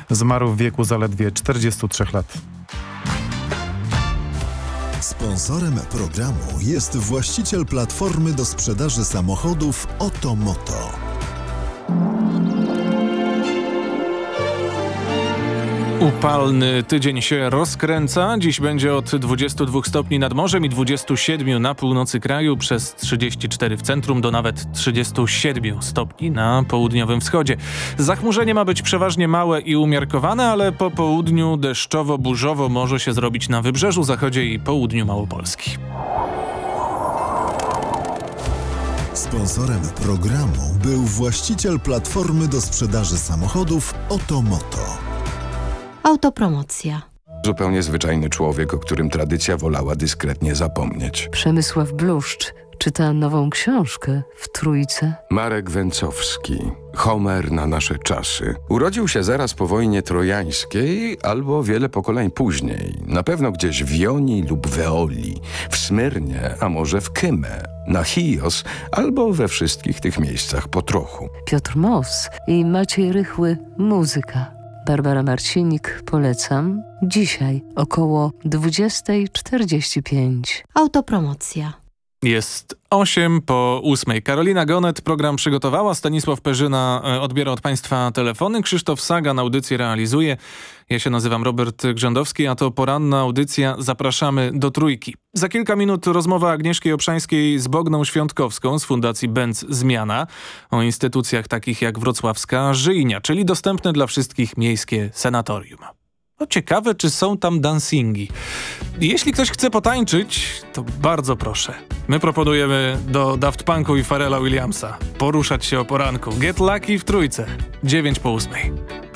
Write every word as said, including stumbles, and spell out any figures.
Zmarł w wieku zaledwie czterdziestu trzech lat. Sponsorem programu jest właściciel platformy do sprzedaży samochodów Otomoto. Upalny tydzień się rozkręca. Dziś będzie od dwudziestu dwóch stopni nad morzem i dwudziestu siedmiu na północy kraju, przez trzydzieści cztery w centrum do nawet trzydziestu siedmiu stopni na południowym wschodzie. Zachmurzenie ma być przeważnie małe i umiarkowane, ale po południu deszczowo-burzowo może się zrobić na wybrzeżu, zachodzie i południu Małopolski. Sponsorem programu był właściciel platformy do sprzedaży samochodów Otomoto. Autopromocja. Zupełnie zwyczajny człowiek, o którym tradycja wolała dyskretnie zapomnieć. Przemysław Bluszcz czyta nową książkę w Trójce. Marek Węcowski, Homer na nasze czasy. Urodził się zaraz po wojnie trojańskiej albo wiele pokoleń później. Na pewno gdzieś w Jonii lub Weoli, w Smyrnie, a może w Kymę, na Chios albo we wszystkich tych miejscach po trochu. Piotr Moss i Maciej Rychły, muzyka. Barbara Marcinik, polecam. Dzisiaj około dwudziesta czterdzieści pięć. Autopromocja. Jest osiem po ósmej. Karolina Gonet program przygotowała, Stanisław Perzyna odbiera od Państwa telefony, Krzysztof Sagan audycję realizuje. Ja się nazywam Robert Grzędowski, a to poranna audycja. Zapraszamy do Trójki. Za kilka minut rozmowa Agnieszki Obszańskiej z Bogną Świątkowską z Fundacji Benz Zmiana o instytucjach takich jak wrocławska Żyjnia, czyli dostępne dla wszystkich miejskie sanatorium. No ciekawe, czy są tam dancingi. Jeśli ktoś chce potańczyć, to bardzo proszę. My proponujemy do Daft Punku i Pharrella Williamsa poruszać się o poranku. Get Lucky w Trójce. dziewięć po ósmej.